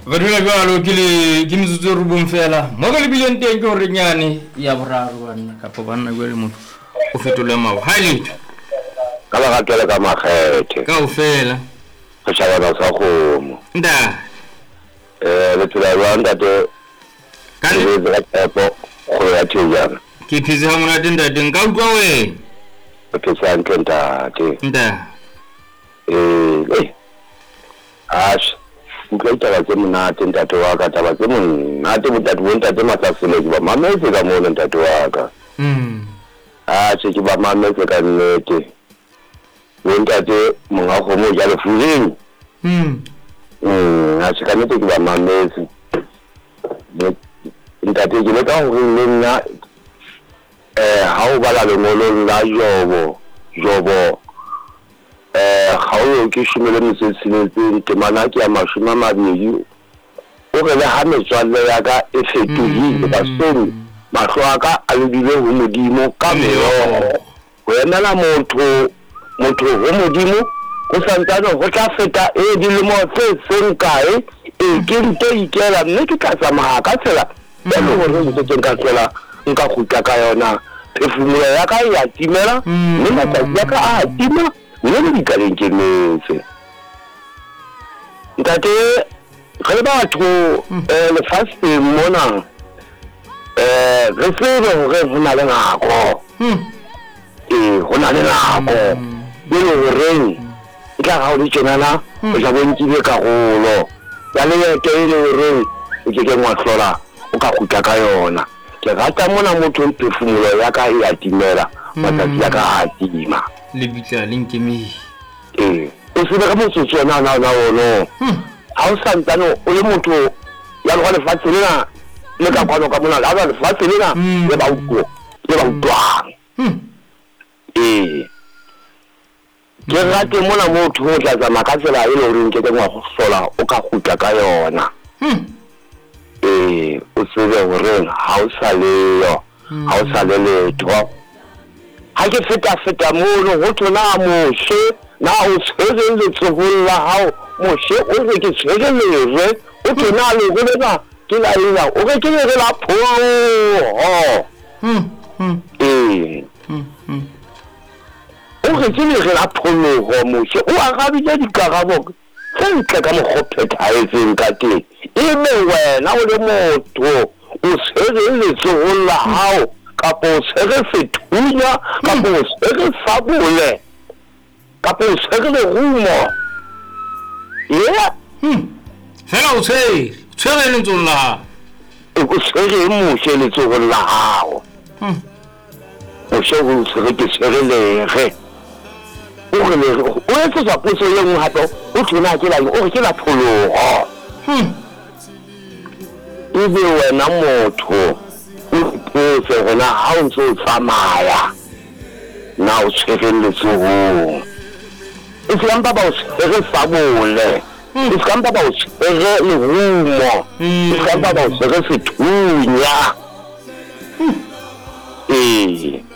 Badula jwalo ke metsotso rubong fela mo ka lebileng teng ke hore nyane ya boraro bana ka bana gwele motho o fetole mawo ha letho ka ba ga tole ka makgethe ka o fela go tshabana sa go nda le tsela ya ntate ka le le tsepo go ya tjena ke phize ha mona tenda teng ka utlwa we ke sa ntate nda ash utlwa taba tse monate ntate wa ka taba tse monate botate bo ntate matsafile ke ba mametse ka mona ntate wa ka ke ba mametse ka nnete bo ntate monga go mo ja le fuleng a se ka nnete ke ba mametse ntate ke le ka hore le nna ha o bala lengolo la jobo ga o ke shumele mosebetsing temana ke ya mashome a mabedi o re le ha metswalle ya ka e fetohile basong mahlo a ka a lebile ho modimo ka meroho ho emela motho ho modimo ho santsane ho tla feta dilemo tse seng kae ke nte ikela mme ke tla tsamaya ka tsela e le hore ho tseng ka tsela nka kgutla ka yona phefumulo ya ka ya timela mme matsatsi ya ka a tima mme le dikaleng ke metse ntate re batho lefatsheng mona re tsebe hore ho na le nako ho na le nako e le horeng e tla ga o di tjenana o tla bontile karolo ya leeto e le horeng o ke ke ngwahlola o ka kgutla ka yona ke rata mona motho phefumulo ya ka e a timela matsatsi ya ka a tima le bitla lenkeme o sebe ka motsotso ona na ono ha o santsane o le motho ya le lefatshe lena le ka kwano ka mona la lefatshe lena le ba utlwang ke rate mona motho o tla tsamaya ka tsela e le hore nke ke ngwa go hlola o ka kgutla ka yona o sebe hore ha o sa leyo ha o sa le letho ha ke feta mono ho tsona moshe na o tshwere letsohong la hao moshe o re ke tshwere lere o tsona le go lena ke la ina o re ke le la pholo o re ke le la pholo moshe o arabile dikarabo tse ntle ka mokgophethaetseng ka teng ebe wena o le motho o tshwere letsohong la hao kapo o tshwere sethunya kapo o tshwere sabole kapo o tshwere lerumo fela o tshwere letsohong la hao o tshwere moshe letsohong la hao moshe o tshwere ke tshwere lere o re lere o etse sa potso e nngwe hape o tshwana ke la o re ke la pholoho ebe wena motho se gona ha o ntse o tsamaya na o tshwerelletse ho e se kamba ba o tshwere sabole e se kamba ba o tshwere lerumo e se kamba ba o tshwere sethunya